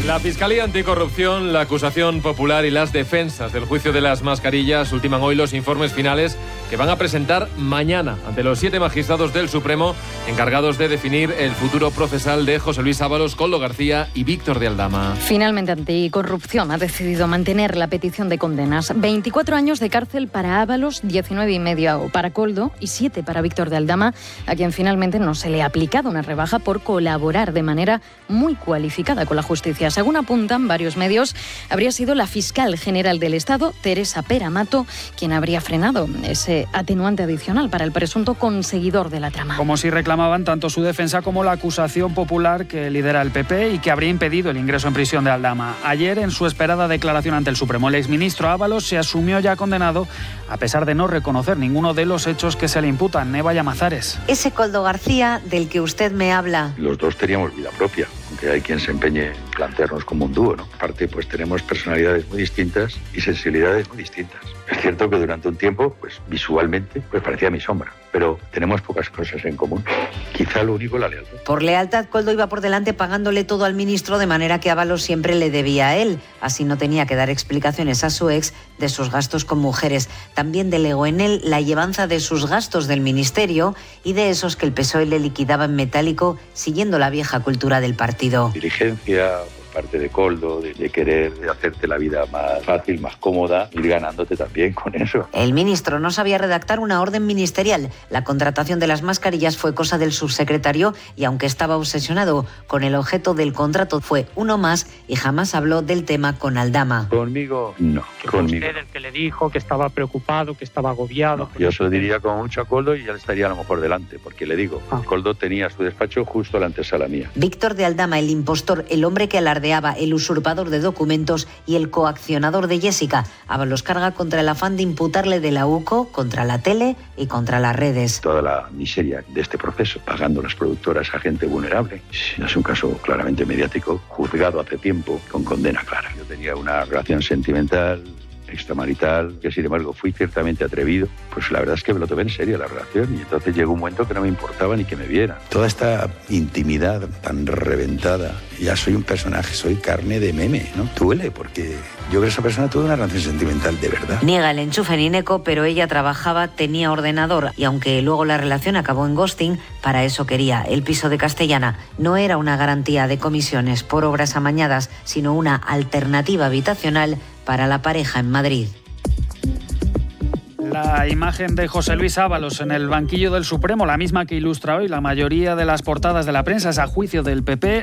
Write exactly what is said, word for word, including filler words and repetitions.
La Fiscalía Anticorrupción, la acusación popular y las defensas del juicio de las mascarillas ultiman hoy los informes finales que van a presentar mañana ante los siete magistrados del Supremo encargados de definir el futuro procesal de José Luis Ábalos, Koldo García y Víctor de Aldama. Finalmente, Anticorrupción ha decidido mantener la petición de condenas. veinticuatro años de cárcel para Ábalos, diecinueve y medio para Koldo y siete para Víctor de Aldama, a quien finalmente no se le ha aplicado una rebaja por colaborar de manera muy cualificada con la justicia. Según apuntan varios medios, habría sido la fiscal general del Estado, Teresa Peramato, quien habría frenado ese atenuante adicional para el presunto conseguidor de la trama. Como si reclamaban tanto su defensa como la acusación popular que lidera el P P y que habría impedido el ingreso en prisión de Aldama. Ayer, en su esperada declaración ante el Supremo, el exministro Ábalos se asumió ya condenado, a pesar de no reconocer ninguno de los hechos que se le imputan. Eva Llamazares. Ese Koldo García del que usted me habla. Los dos teníamos vida propia, aunque hay quien se empeñe en plantearnos como un dúo, ¿no? Aparte, pues tenemos personalidades muy distintas y sensibilidades muy distintas. Es cierto que durante un tiempo, pues visualmente, pues parecía mi sombra, pero tenemos pocas cosas en común. Quizá lo único, la lealtad. Por lealtad, Koldo iba por delante pagándole todo al ministro, de manera que Ábalos siempre le debía a él. Así no tenía que dar explicaciones a su ex de sus gastos con mujeres. También delegó en él la llevanza de sus gastos del ministerio y de esos que el P S O E le liquidaba en metálico, siguiendo la vieja cultura del partido. Diligencia por parte de Koldo, de, de querer hacerte la vida más fácil, más cómoda, ir ganándote también con eso. El ministro no sabía redactar una orden ministerial. La contratación de las mascarillas fue cosa del subsecretario y aunque estaba obsesionado con el objeto del contrato, fue uno más y jamás habló del tema con Aldama. Conmigo, no. Que fue Conmigo. usted el que le dijo que estaba preocupado, que estaba agobiado. No, yo se lo diría como mucho a Koldo y él estaría a lo mejor delante, porque le digo, Ah. Koldo tenía su despacho justo a la antesala mía. Víctor de Aldama, el impostor, el hombre que alardeaba, el usurpador de documentos y el coaccionador de Jessica. Ábalos carga contra el afán de imputarle de la U C O, contra la tele y contra las redes. Toda la miseria de este proceso, pagando las productoras a gente vulnerable. Es un caso claramente mediático, juzgado hace tiempo, con condena clara. Yo tenía una relación sentimental, extramarital, que sin embargo fui ciertamente atrevido. Pues la verdad es que me lo tomé en serio la relación y entonces llegó un momento que no me importaba ni que me vieran. Toda esta intimidad tan reventada, ya soy un personaje, soy carne de meme, ¿no? Duele porque yo creo que esa persona tuvo una relación sentimental de verdad. Niega el enchufe en Ineco, pero ella trabajaba, tenía ordenador y aunque luego la relación acabó en ghosting, para eso quería el piso de Castellana. No era una garantía de comisiones por obras amañadas, sino una alternativa habitacional para la pareja en Madrid. La imagen de José Luis Ábalos en el banquillo del Supremo, la misma que ilustra hoy la mayoría de las portadas de la prensa, es a juicio del P P